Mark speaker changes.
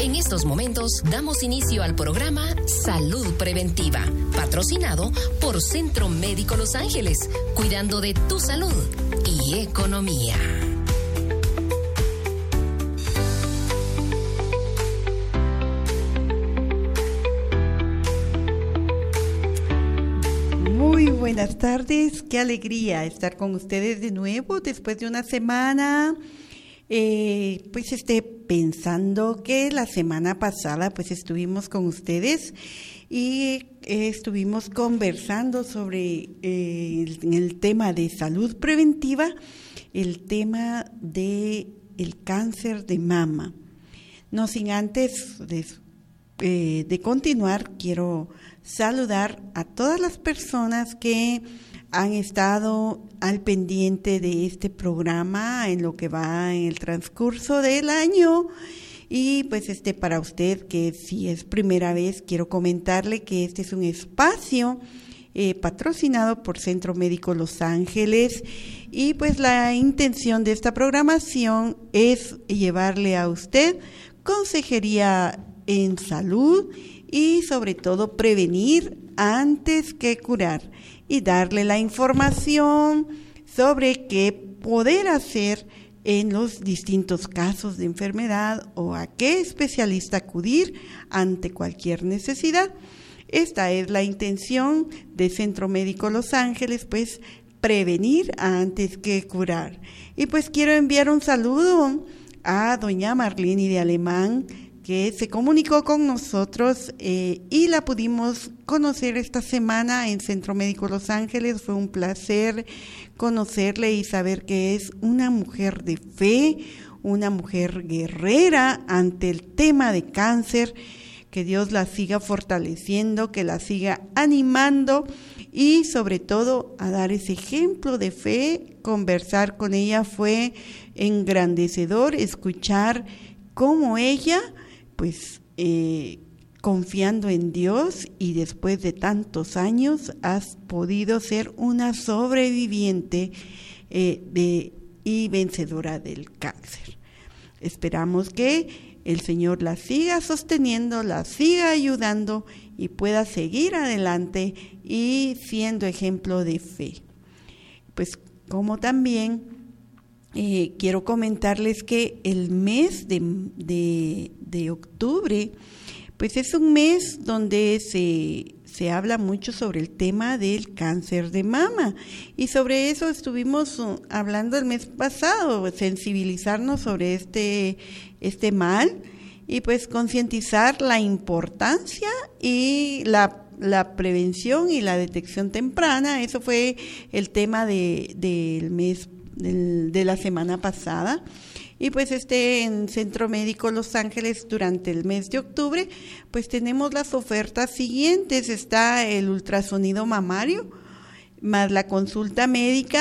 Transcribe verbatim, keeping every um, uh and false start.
Speaker 1: En estos momentos damos inicio al programa Salud Preventiva, patrocinado por Centro Médico Los Ángeles, cuidando de tu salud y economía.
Speaker 2: Muy buenas tardes, qué alegría estar con ustedes de nuevo después de una semana. Eh, pues esté pensando que la semana pasada pues estuvimos con ustedes y eh, estuvimos conversando sobre eh, el, el tema de salud preventiva, el tema de el cáncer de mama. No sin antes de, eh, de continuar, quiero saludar a todas las personas que han estado al pendiente de este programa en lo que va en el transcurso del año. Y pues este para usted que si es primera vez, quiero comentarle que este es un espacio eh, patrocinado por Centro Médico Los Ángeles, y pues la intención de esta programación es llevarle a usted consejería en salud y sobre todo prevenir antes que curar, y darle la información sobre qué poder hacer en los distintos casos de enfermedad o a qué especialista acudir ante cualquier necesidad. Esta es la intención de Centro Médico Los Ángeles, pues prevenir antes que curar. Y pues quiero enviar un saludo a doña Marlene de Alemán, que se comunicó con nosotros eh, y la pudimos conocer esta semana en Centro Médico Los Ángeles. Fue un placer conocerle y saber que es una mujer de fe, una mujer guerrera ante el tema de cáncer. Que Dios la siga fortaleciendo, que la siga animando y sobre todo a dar ese ejemplo de fe. Conversar con ella fue engrandecedor, escuchar cómo ella pues eh, confiando en Dios y después de tantos años has podido ser una sobreviviente eh, de, y vencedora del cáncer. Esperamos que el Señor la siga sosteniendo, la siga ayudando y pueda seguir adelante y siendo ejemplo de fe. Pues como también Eh, quiero comentarles que el mes de, de, de octubre, pues es un mes donde se, se habla mucho sobre el tema del cáncer de mama, y sobre eso estuvimos hablando el mes pasado, sensibilizarnos sobre este, este mal y pues concientizar la importancia y la la prevención y la detección temprana. Eso fue el tema de, del mes del, de la semana pasada. Y pues este en Centro Médico Los Ángeles durante el mes de octubre, pues tenemos las ofertas siguientes. Está el ultrasonido mamario, más la consulta médica